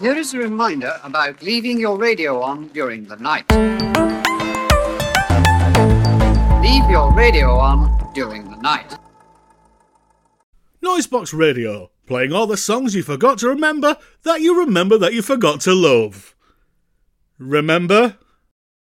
Here is a reminder about leaving your radio on during the night. Leave your radio on during the night. Noisebox Radio, playing all the songs you forgot to remember that you forgot to love. Remember?